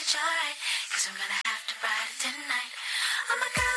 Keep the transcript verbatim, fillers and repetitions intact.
it's alright, cause I'm gonna have to ride it tonight. I'm a girl